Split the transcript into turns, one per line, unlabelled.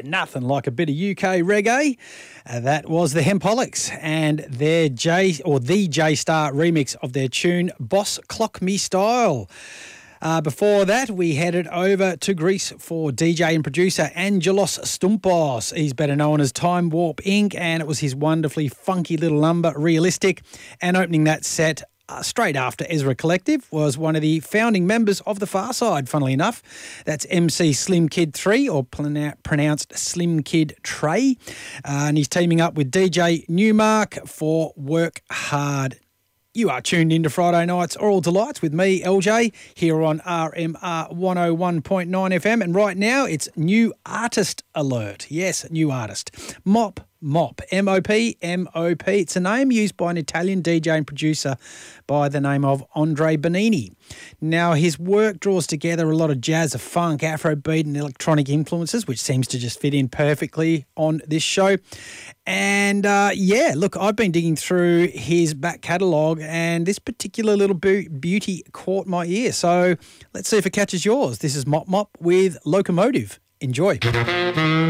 nothing like a bit of UK reggae. That was the Hempaholics and their the J-Star remix of their tune Boss Clock Me Style. Before that, we headed over to Greece for DJ and producer Angelos Stumpos. He's better known as Time Warp Inc., and it was his wonderfully funky little number, Realistic. And opening that set straight after Ezra Collective was one of the founding members of the Far Side, funnily enough. That's MC Slim Kid 3, or pronounced Slim Kid Trey. And he's teaming up with DJ Newmark for Work Hard. You are tuned into Friday Night's Oral Delights with me, LJ, here on RMR 101.9 FM. And right now, it's New Artist Alert. Yes, new artist. Mop, M-O-P. It's a name used by an Italian DJ and producer by the name of Andre Bonini. Now, his work draws together a lot of jazz, funk, Afrobeat and electronic influences, which seems to just fit in perfectly on this show. And, look, I've been digging through his back catalogue and this particular little beauty caught my ear. So let's see if it catches yours. This is Mop with Locomotive. Enjoy.